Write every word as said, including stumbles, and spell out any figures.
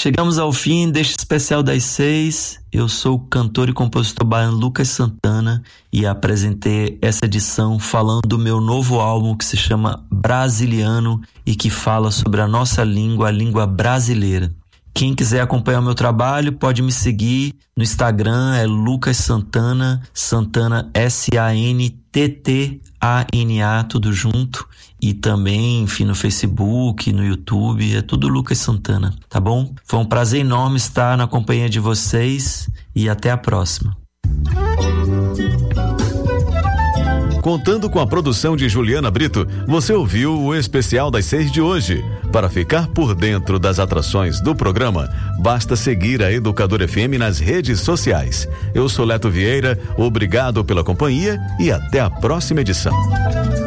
Chegamos ao fim deste especial das seis. Eu sou o cantor e compositor baiano Lucas Santana e apresentei essa edição falando do meu novo álbum que se chama Brasiliano e que fala sobre a nossa língua, a língua brasileira. Quem quiser acompanhar o meu trabalho pode me seguir no Instagram, é Lucas Santana, Santana S A N T T A N A, tudo junto. E também, enfim, no Facebook, no YouTube, é tudo Lucas Santana, tá bom? Foi um prazer enorme estar na companhia de vocês e até a próxima. Contando com a produção de Juliana Brito, você ouviu o especial das seis de hoje. Para ficar por dentro das atrações do programa, basta seguir a Educador F M nas redes sociais. Eu sou Leto Vieira, obrigado pela companhia e até a próxima edição.